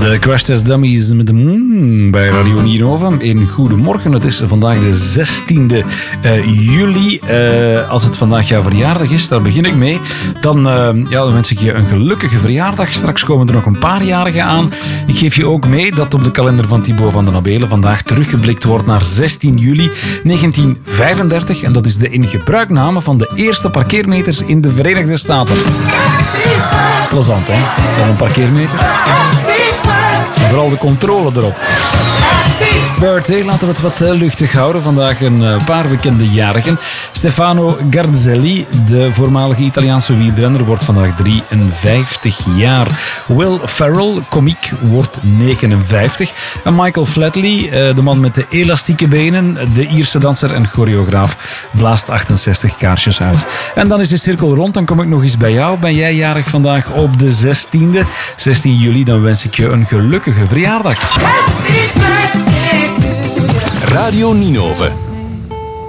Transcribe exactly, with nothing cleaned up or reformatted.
De Crash Test Dummies met de mm, bij Radio Ninova. Een goedemorgen. Het is vandaag de zestiende uh, juli. Uh, als het vandaag jouw verjaardag is, daar begin ik mee. Dan, uh, ja, dan wens ik je een gelukkige verjaardag. Straks komen er nog een paar jarigen aan. Ik geef je ook mee dat op de kalender van Thibaut van den Abelen vandaag teruggeblikt wordt naar zestien juli negentien vijfendertig. En dat is de ingebruikname van de eerste parkeermeters in de Verenigde Staten. Plezant, hè? Van een parkeermeter. En vooral de controle erop. Birthday, laten we het wat luchtig houden. Vandaag een paar bekende jarigen. Stefano Garzelli, de voormalige Italiaanse wielrenner, wordt vandaag drieënvijftig jaar. Will Ferrell, komiek, wordt negenenvijftig. En Michael Flatley, de man met de elastieke benen, de Ierse danser en choreograaf, blaast achtenzestig kaarsjes uit. En dan is de cirkel rond. Dan kom ik nog eens bij jou. Ben jij jarig vandaag op de zestiende? zestien juli, dan wens ik je een gelukkige verjaardag. Radio Ninove.